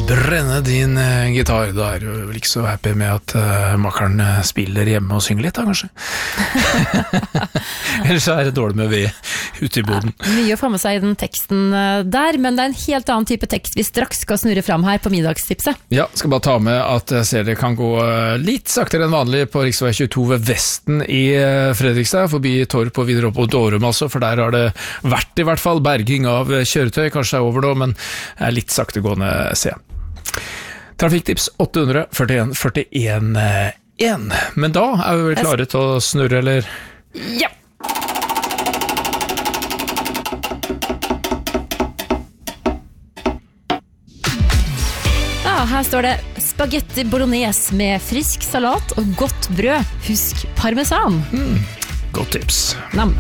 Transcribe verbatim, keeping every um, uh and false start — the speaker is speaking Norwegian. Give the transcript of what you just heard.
brenne din uh, gitar. Da er du vel ikke så happy med at uh, makkeren uh, spiller hjemme og synger litt da, kanskje? Ellers er det dårlig med ved ute i boden. Ja, mye å få med seg i den teksten uh, der, men det er en helt annen type tekst vi straks skal snurre fram her på middagstipset. Ja, skal bare ta med at jeg ser det kan gå uh, litt saktere enn vanlig på riksvei tjueto ved Vesten i uh, Fredrikstad, forbi Torp og videre opp på Dårum altså, for der har det vært i hvert fall berging av uh, kjøretøy, kanskje er over nå, men er litt saktegående, ser jeg. Trafikktips åtte hundre førtien førtien én. Men da er vi vel klare til å snurre, eller? Ja! Ja, her står det spaghetti bolognese med frisk salat og godt brød. Husk parmesan. Mm, godt tips. Nam.